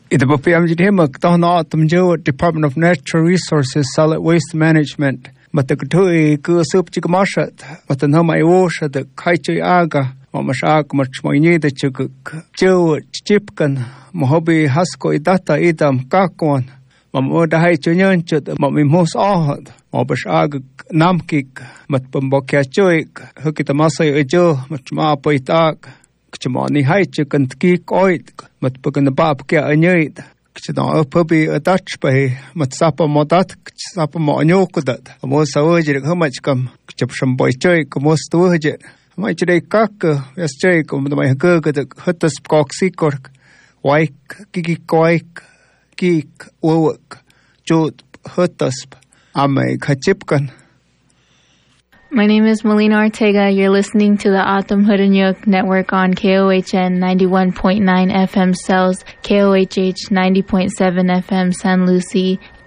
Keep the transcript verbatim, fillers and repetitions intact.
Ida ba piam jid hemak ta na atam jo Department of Natural Resources Solid Waste Management mata kutui ku sup chik mashat mata na mai osha de kaichi aga ma mashak mach moini de chuk jo chipkan mohobi hasko idata idam kakon ma mo da hai chunyan chut ma mi mos ahad ma bash aga namkik mat pambokya choik hukita masay ejo mat ma poitak Kchmani haiche kan ki koit mat pagan bab ke anyit kchna upabi atach pai mat sapa modat sapa mo anyokudat mo sawajir hamach kam kchap shamboy choi komos tuje mai chidai kak yes choi kom mai gurgad hatas koksikork waik kiki koik kik wok jod hatas amai khachipkan. My name is Melina Ortega. You're listening to the Atom Hudanyuk Network on K O H N ninety-one point nine F M Cells, K O H H ninety point seven F M San Lucie,